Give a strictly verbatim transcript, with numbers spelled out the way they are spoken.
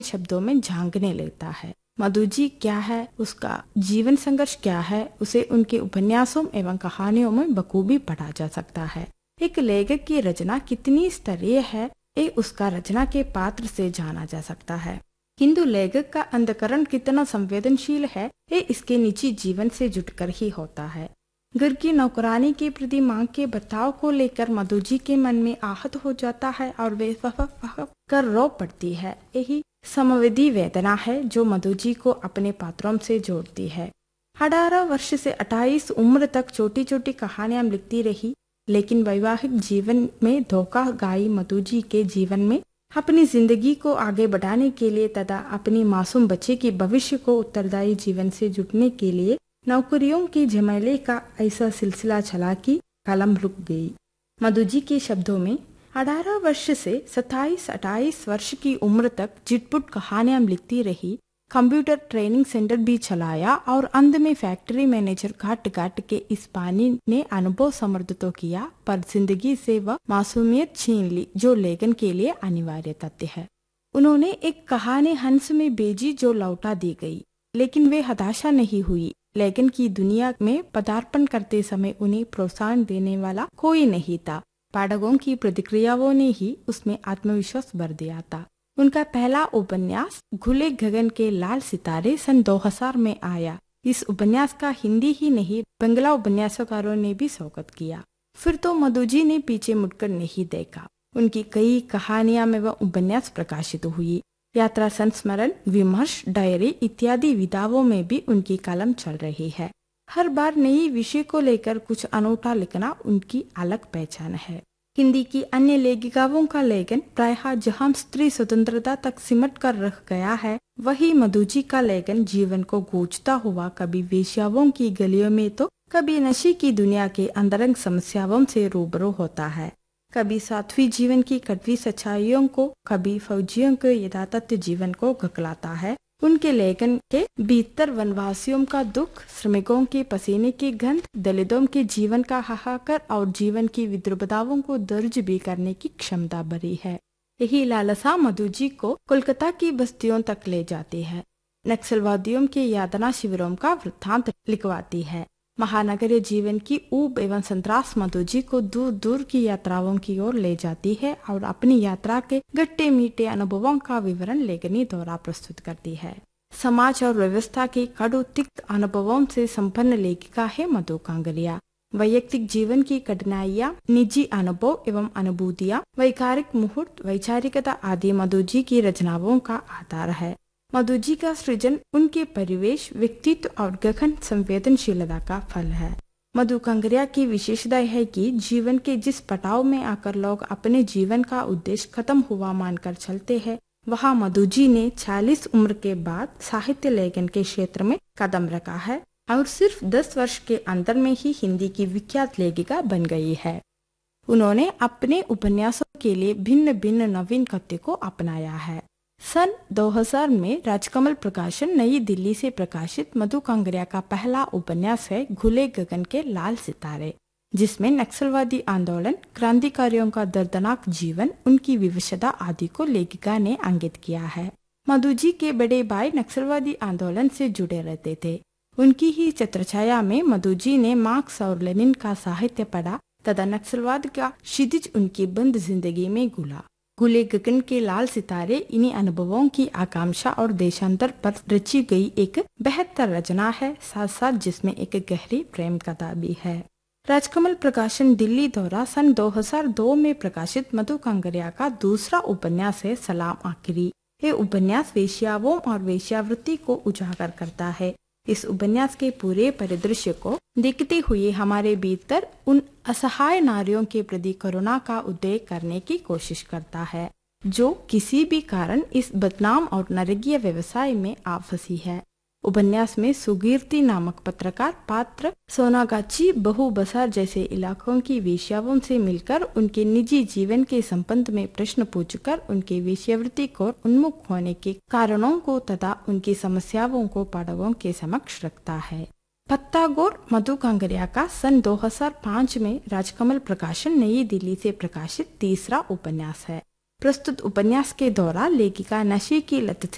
शब्दों में झांकने लगता है। मधु जी क्या है, उसका जीवन संघर्ष क्या है, उसे उनके उपन्यासों एवं कहानियों में बखूबी पढ़ा जा सकता है। एक लेखक की रचना कितनी स्तरीय है, ये उसका रचना के पात्र से जाना जा सकता है। हिंदू लेखक का अंतःकरण कितना संवेदनशील है, ये इसके निजी जीवन से जुटकर ही होता है। घर की नौकरानी के प्रति मां के बर्ताव को लेकर मधु जी के मन में आहत हो जाता है और वे वह वह कर रो पड़ती है। यही समवेदी वेदना है जो मधु जी को अपने पात्रों से जोड़ती है। अठारह वर्ष से अट्ठाईस उम्र तक छोटी छोटी कहानियां लिखती रही, लेकिन वैवाहिक जीवन में धोखा गाई मधु जी के जीवन में अपनी जिंदगी को आगे बढ़ाने के लिए तथा अपनी मासूम बच्चे के भविष्य को उत्तरदायी जीवन से जुटने के लिए नौकरियों के झमेले का ऐसा सिलसिला चला कि कलम रुक गई। मधु जी के शब्दों में अठारह वर्ष से सत्ताईस अट्ठाईस वर्ष की उम्र तक चिटपुट कहानियां लिखती रही, कंप्यूटर ट्रेनिंग सेंटर भी चलाया और अंत में फैक्ट्री मैनेजर घाट घाट के इस पानी ने अनुभव समृद्ध तो किया, पर जिंदगी से वह मासूमियत छीन ली जो लेखन के लिए अनिवार्य तथ्य है। उन्होंने एक कहानी हंस में भेजी जो लौटा दी गई, लेकिन वे हताशा नहीं हुई। लेखन की दुनिया में पदार्पण करते समय उन्हें प्रोत्साहन देने वाला कोई नहीं था। पाठकों की प्रतिक्रियाओं ने ही उसमें आत्मविश्वास भर दिया था। उनका पहला उपन्यास खुले गगन के लाल सितारे सन दो हज़ार में आया। इस उपन्यास का हिंदी ही नहीं बंगला उपन्यासकारों ने भी स्वागत किया। फिर तो मधु जी ने पीछे मुड़कर नहीं देखा। उनकी कई कहानियां में वह उपन्यास प्रकाशित हुई। यात्रा, संस्मरण, विमर्श, डायरी इत्यादि विधाओं में भी उनकी कलम चल रही है। हर बार नई विषय को लेकर कुछ अनूठा लिखना उनकी अलग पहचान है। हिंदी की अन्य लेखिकाओं का लेखन प्रायः जहां स्त्री स्वतंत्रता तक सिमट कर रह गया है, वही मधु जी का लेखन जीवन को गूंजता हुआ कभी वेश्याओं की गलियों में तो कभी नशे की दुनिया के अंतरंग समस्याओं से रूबरू होता है, कभी सात्विक जीवन की कड़वी सच्चाइयों को, कभी फौजियों के यथातथ जीवन को गकलाता है। उनके लेखन के भीतर वनवासियों का दुख, श्रमिकों के पसीने की गंध, दलितों के जीवन का हाहाकार और जीवन की विद्रुपताओं को दर्ज भी करने की क्षमता भरी है। यही लालसा मधु जी को कोलकाता की बस्तियों तक ले जाती है, नक्सलवादियों के यातना शिविरों का वृत्तांत लिखवाती है। महानगरीय जीवन की ऊब एवं संतरास मधु जी को दूर दूर की यात्राओं की ओर ले जाती है और अपनी यात्रा के गट्टे मीठे अनुभवों का विवरण लेखनी द्वारा प्रस्तुत करती है। समाज और व्यवस्था के कड़ु तिक्त अनुभवों से संपन्न लेखिका है मधु कांगरिया। वैयक्तिक जीवन की कठिनाइयाँ, निजी अनुभव एवं अनुभूतियाँ, वैकारिक मुहूर्त, वैचारिकता आदि मधु जी की रचनाओं का आधार है। मधु जी का सृजन उनके परिवेश, व्यक्तित्व और गहन संवेदनशीलता का फल है। मधु कांगरिया की विशेषता है कि जीवन के जिस पड़ाव में आकर लोग अपने जीवन का उद्देश्य खत्म हुआ मानकर चलते हैं, वहाँ मधु जी ने चालीस उम्र के बाद साहित्य लेखन के क्षेत्र में कदम रखा है और सिर्फ दस वर्ष के अंतर में ही हिंदी की विख्यात लेखिका बन गई है। उन्होंने अपने उपन्यासों के लिए भिन्न भिन्न नवीन कथ्य को अपनाया है। सन दो हज़ार में राजकमल प्रकाशन नई दिल्ली से प्रकाशित मधु कांगरिया का पहला उपन्यास है खुले गगन के लाल सितारे, जिसमें नक्सलवादी आंदोलन, क्रांतिकारियों का दर्दनाक जीवन, उनकी विवशता आदि को लेखिका ने अंकित किया है। मधु जी के बड़े भाई नक्सलवादी आंदोलन से जुड़े रहते थे। उनकी ही छत्रछाया में मधु जी ने मार्क्स और लेनिन का साहित्य पढ़ा तथा नक्सलवाद का क्षितिज उनकी बंद जिंदगी में घुला। खुले गगन के लाल सितारे इन्हीं अनुभवों की आकांक्षा और देशांतर पर रची गई एक बेहतर रचना है, साथ साथ जिसमें एक गहरी प्रेम कथा भी है। राजकमल प्रकाशन दिल्ली द्वारा सन दो हज़ार दो में प्रकाशित मधु कांगरिया का दूसरा उपन्यास है सलाम आखिरी। ये उपन्यास वेश्याओं और वेश्यावृत्ति को उजागर करता है। इस उपन्यास के पूरे परिदृश्य को देखते हुए हमारे भीतर उन असहाय नारियों के प्रति करुणा का उदय करने की कोशिश करता है, जो किसी भी कारण इस बदनाम और नरकीय व्यवसाय में आ फंसी है। उपन्यास में सुकीर्ति नामक पत्रकार पात्र सोनागाची, बहु बसार जैसे इलाकों की वेश्याओं से मिलकर उनके निजी जीवन के संबंध में प्रश्न पूछकर उनके वेश्यावृत्ति को उन्मुख होने के कारणों को तथा उनकी समस्याओं को पाठकों के समक्ष रखता है। पत्ता गौर मधु कांगरिया का सन दो हज़ार पाँच में राजकमल प्रकाशन नई दिल्ली से प्रकाशित तीसरा उपन्यास है। प्रस्तुत उपन्यास के दौरान लेखिका नशे की लत